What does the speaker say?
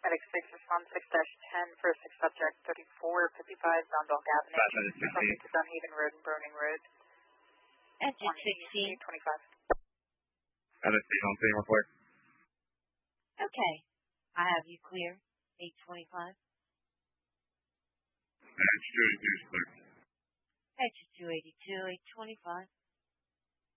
Medic 6, respond 6-10 for 6 subject 3455 Dundalk Avenue. Subject to Dunhaven Road and Broning Road. Engine 16. 25. Medic 8 on scene, report. Okay. I have you clear. 825. Edge 282, sir. Edge 282, 825.